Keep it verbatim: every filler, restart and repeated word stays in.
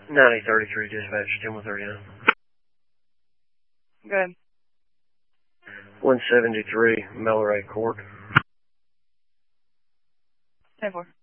ninety thirty-three dispatch, ten one thirty-nine. Go ahead. one seventy-three Melray Court. ten four.